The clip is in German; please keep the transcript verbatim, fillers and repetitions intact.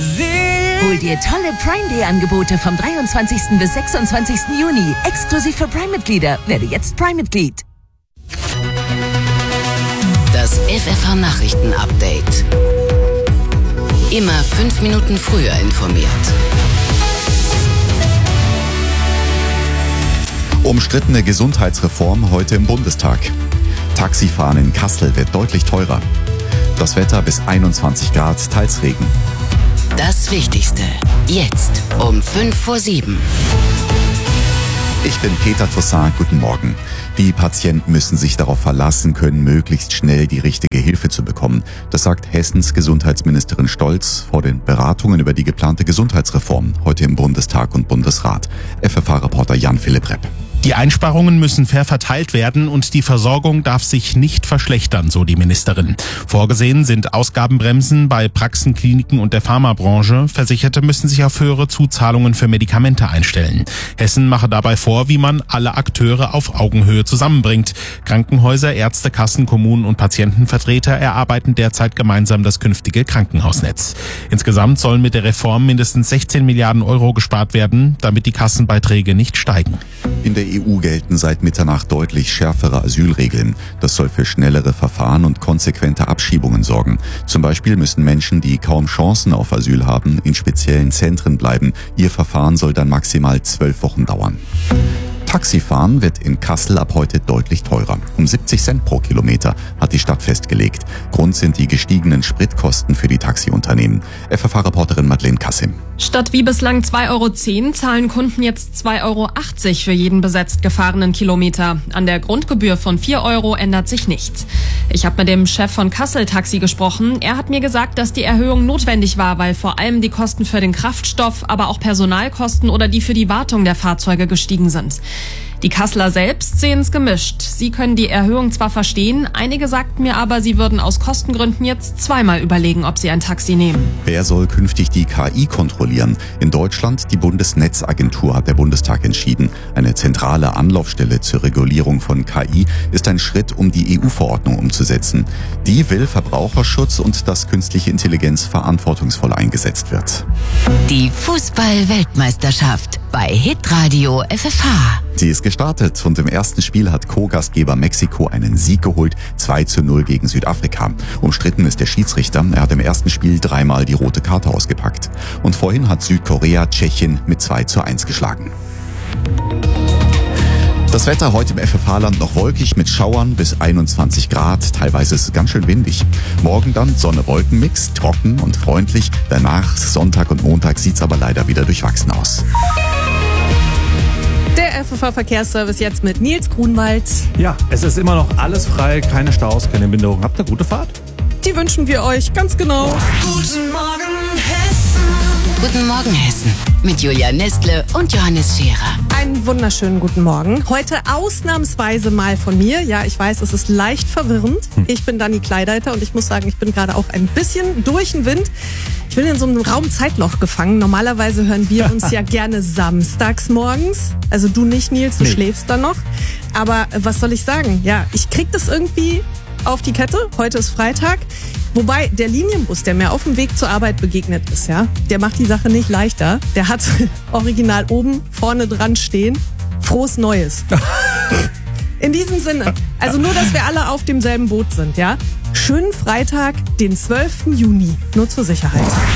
Hol dir tolle Prime Day Angebote vom dreiundzwanzigsten bis sechsundzwanzigsten Juni. Exklusiv für Prime-Mitglieder. Werde jetzt Prime-Mitglied. Das F F H-Nachrichten-Update. Immer fünf Minuten früher informiert. Umstrittene Gesundheitsreform heute im Bundestag. Taxifahren in Kassel wird deutlich teurer. Das Wetter bis einundzwanzig Grad, teils Regen. Das Wichtigste. Jetzt um fünf vor sieben. Ich bin Peter Toussaint, guten Morgen. Die Patienten müssen sich darauf verlassen können, möglichst schnell die richtige Hilfe zu bekommen. Das sagt Hessens Gesundheitsministerin Stolz vor den Beratungen über die geplante Gesundheitsreform heute im Bundestag und Bundesrat. F F H-Reporter Jan-Philipp Repp. Die Einsparungen müssen fair verteilt werden und die Versorgung darf sich nicht verschlechtern, so die Ministerin. Vorgesehen sind Ausgabenbremsen bei Praxen, Kliniken und der Pharmabranche. Versicherte müssen sich auf höhere Zuzahlungen für Medikamente einstellen. Hessen mache dabei vor, wie man alle Akteure auf Augenhöhe zusammenbringt. Krankenhäuser, Ärzte, Kassen, Kommunen und Patientenvertreter erarbeiten derzeit gemeinsam das künftige Krankenhausnetz. Insgesamt sollen mit der Reform mindestens sechzehn Milliarden Euro gespart werden, damit die Kassenbeiträge nicht steigen. In der E U gelten seit Mitternacht deutlich schärfere Asylregeln. Das soll für schnellere Verfahren und konsequente Abschiebungen sorgen. Zum Beispiel müssen Menschen, die kaum Chancen auf Asyl haben, in speziellen Zentren bleiben. Ihr Verfahren soll dann maximal zwölf Wochen dauern. Taxifahren wird in Kassel ab heute deutlich teurer. Um siebzig Cent pro Kilometer hat die Stadt festgelegt. Grund sind die gestiegenen Spritkosten für die Taxiunternehmen. F F H-Reporterin Madeleine Kassim. Statt wie bislang zwei Euro zehn zahlen Kunden jetzt zwei Euro achtzig für jeden besetzt gefahrenen Kilometer. An der Grundgebühr von vier Euro ändert sich nichts. Ich habe mit dem Chef von Kassel Taxi gesprochen. Er hat mir gesagt, dass die Erhöhung notwendig war, weil vor allem die Kosten für den Kraftstoff, aber auch Personalkosten oder die für die Wartung der Fahrzeuge gestiegen sind. Die Kasseler selbst sehen es gemischt. Sie können die Erhöhung zwar verstehen, einige sagten mir aber, sie würden aus Kostengründen jetzt zweimal überlegen, ob sie ein Taxi nehmen. Wer soll künftig die K I kontrollieren? In Deutschland die Bundesnetzagentur, hat der Bundestag entschieden. Eine zentrale Anlaufstelle zur Regulierung von K I ist ein Schritt, um die E U-Verordnung umzusetzen. Die will Verbraucherschutz und dass künstliche Intelligenz verantwortungsvoll eingesetzt wird. Die Fußball-Weltmeisterschaft bei Hitradio F F H. Sie ist gestartet und im ersten Spiel hat Co-Gastgeber Mexiko einen Sieg geholt, zwei zu null gegen Südafrika. Umstritten ist der Schiedsrichter, er hat im ersten Spiel dreimal die rote Karte ausgepackt. Und vorhin hat Südkorea Tschechien mit zwei zu eins geschlagen. Das Wetter heute im F F H-Land noch wolkig mit Schauern bis einundzwanzig Grad. Teilweise ist es ganz schön windig. Morgen dann Sonne-Wolken-Mix, trocken und freundlich. Danach, Sonntag und Montag, sieht's aber leider wieder durchwachsen aus. Der F F H-Verkehrsservice jetzt mit Nils Grunwald. Ja, es ist immer noch alles frei, keine Staus, keine Behinderung. Habt ihr gute Fahrt? Die wünschen wir euch ganz genau. Guten Morgen Hessen. Guten Morgen Hessen mit Julia Nestle und Johannes Scherer. Einen wunderschönen guten Morgen. Heute ausnahmsweise mal von mir. Ja, ich weiß, es ist leicht verwirrend. Ich bin Dani Kleideiter und ich muss sagen, ich bin gerade auch ein bisschen durch den Wind. Ich bin in so einem Raumzeitloch gefangen. Normalerweise hören wir uns ja gerne samstags morgens. Also du nicht, Nils, du nee. schläfst dann noch. Aber was soll ich sagen? Ja, ich krieg das irgendwie auf die Kette. Heute ist Freitag. Wobei der Linienbus, der mir auf dem Weg zur Arbeit begegnet ist, ja, der macht die Sache nicht leichter. Der hat original oben vorne dran stehen: Frohes Neues. In diesem Sinne, also nur, dass wir alle auf demselben Boot sind, ja. Schönen Freitag, den zwölften Juni, nur zur Sicherheit.